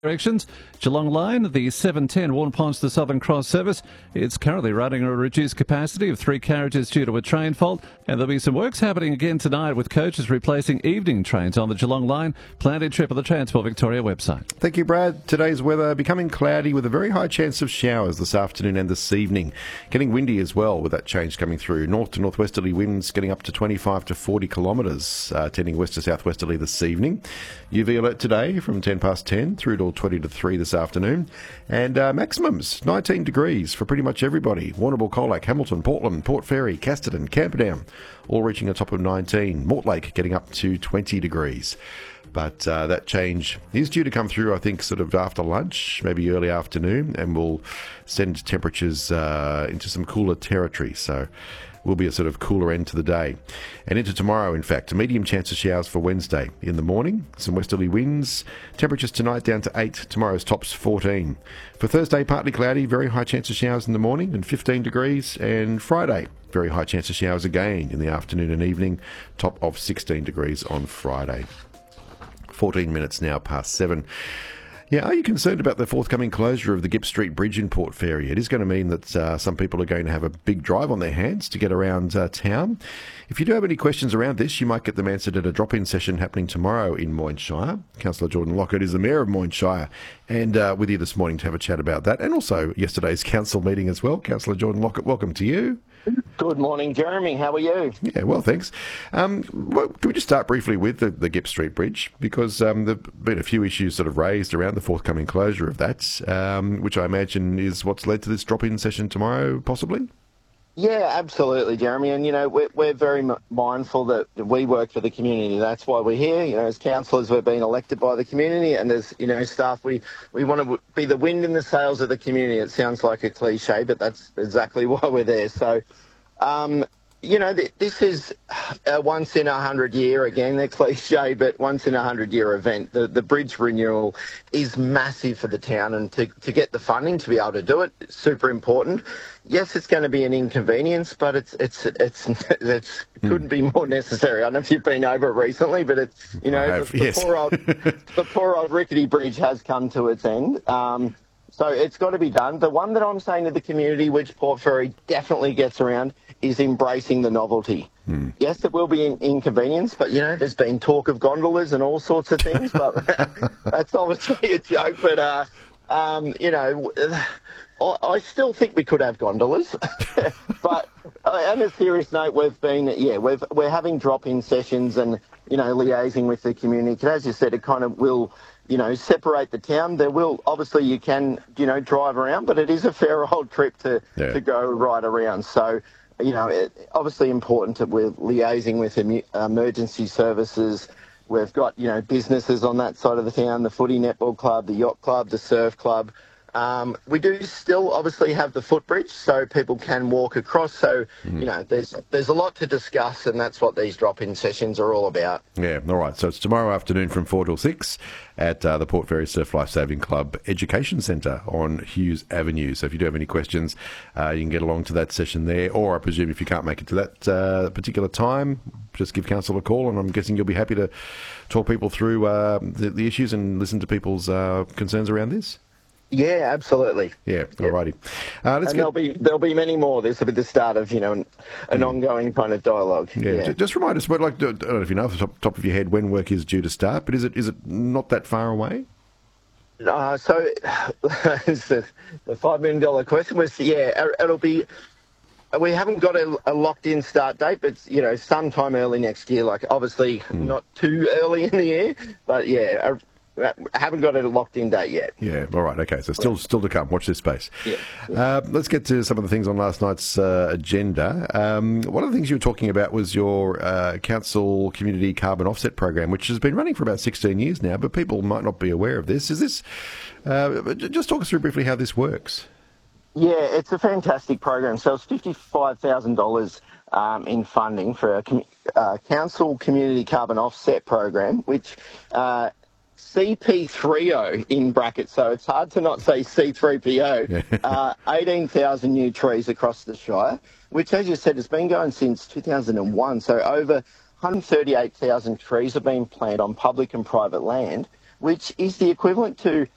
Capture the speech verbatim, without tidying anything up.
Directions. Geelong Line, the seven ten Warren Ponds to Southern Cross service. It's currently running a reduced capacity of three carriages due to a train fault, and there'll be some works happening again tonight with coaches replacing evening trains on the Geelong Line. Plan a trip on the Transport Victoria website. Thank you, Brad. Today's weather becoming cloudy with a very high chance of showers this afternoon and this evening. Getting windy as well with that change coming through. North to northwesterly winds getting up to twenty-five to forty kilometres, uh, tending west to southwesterly this evening. U V alert today from ten past ten through to twenty to three this afternoon. And uh, maximums, nineteen degrees for pretty much everybody. Warrnambool, Colac, Hamilton, Portland, Port Fairy, Casterton, Camperdown, all reaching a top of nineteen. Mortlake getting up to twenty degrees. But uh, that change is due to come through, I think, sort of after lunch, maybe early afternoon, and will send temperatures uh, into some cooler territory. So will be a sort of cooler end to the day. And into tomorrow, in fact, a medium chance of showers for Wednesday in the morning. Some westerly winds. Temperatures tonight down to eight. Tomorrow's tops fourteen. For Thursday, partly cloudy, very high chance of showers in the morning and fifteen degrees. And Friday, very high chance of showers again in the afternoon and evening. Top of sixteen degrees on Friday. fourteen minutes now past seven. Yeah, are you concerned about the forthcoming closure of the Gipp Street Bridge in Port Fairy? It is going to mean that uh, some people are going to have a big drive on their hands to get around uh, town. If you do have any questions around this, you might get them answered at a drop-in session happening tomorrow in Moyne Shire. Councillor Jordan Lockett is the Mayor of Moyne Shire, and uh, with you this morning to have a chat about that, and also yesterday's council meeting as well. Councillor Jordan Lockett, welcome to you. Good morning, Jeremy. How are you? Yeah, well, thanks. Um, well, can we just start briefly with the, the Gipp Street Bridge? Because um, there have been a few issues sort of raised around the forthcoming closure of that, um, which I imagine is what's led to this drop-in session tomorrow, possibly? Yeah, absolutely, Jeremy. And, you know, we're, we're very m- mindful that we work for the community. That's why we're here. You know, as councillors, we're being elected by the community, and as, you know, staff, we, we want to be the wind in the sails of the community. It sounds like a cliche, but that's exactly why we're there. So, um, you know, th- this is a once in a hundred year, again, they're cliche, but once in a hundred year event. The the bridge renewal is massive for the town, and to, to get the funding to be able to do it, it's super important. Yes, it's going to be an inconvenience, but it's it's it's it's mm. couldn't be more necessary. I don't know if you've been over it recently, but it's, you know, have, the, the yes. poor old the poor old rickety bridge has come to its end. Um, so it's got to be done. The one that I'm saying to the community, which Port Fairy definitely gets around, is embracing the novelty. Mm. Yes, it will be an inconvenience, but, you know, there's been talk of gondolas and all sorts of things, but that's obviously a joke. But, uh, um, you know, I still think we could have gondolas. But uh, on a serious note, we've been, yeah, we've, we're having drop-in sessions and, you know, liaising with the community. Because as you said, it kind of will, you know, separate the town. There will, obviously you can, you know, drive around, but it is a fair old trip to, yeah. to go right around. So, you know, it, obviously important that we're liaising with emu- emergency services. We've got, you know, businesses on that side of the town, the footy netball club, the yacht club, the surf club. Um, we do still obviously have the footbridge, so people can walk across. So, mm. you know, there's there's a lot to discuss, and that's what these drop-in sessions are all about. Yeah, all right. So it's tomorrow afternoon from four till six at uh, the Port Fairy Surf Life Saving Club Education Centre on Hughes Avenue. So if you do have any questions, uh, you can get along to that session there. Or I presume if you can't make it to that uh, particular time, just give council a call, and I'm guessing you'll be happy to talk people through uh, the, the issues and listen to people's uh, concerns around this. Yeah, absolutely. Yeah, yep. alrighty. Uh, let's and get... there'll be there'll be many more. This will be the start of, you know, an, an mm. ongoing kind of dialogue. Yeah, yeah. Just remind us, like, I don't know if you know off the top, top of your head when work is due to start, but is it is it not that far away? Uh, so it's the, the five million dollar question was, yeah, it'll be. We haven't got a, a locked-in start date, but, you know, sometime early next year. Like, obviously mm. not too early in the year, but yeah. I haven't got a locked-in date yet. Yeah, all right, okay, so still still to come. Watch this space. Yeah. Uh, let's get to some of the things on last night's uh, agenda. Um, one of the things you were talking about was your uh, council community carbon offset program, which has been running for about sixteen years now, but people might not be aware of this. Is this? Uh, just talk us through briefly how this works. Yeah, it's a fantastic program. So it's fifty-five thousand dollars um, in funding for a com- uh, council community carbon offset program, which... Uh, C P three O in brackets, so it's hard to not say C three P O, uh, eighteen thousand new trees across the Shire, which, as you said, has been going since two thousand one. So over one hundred thirty-eight thousand trees have been planted on public and private land, which is the equivalent to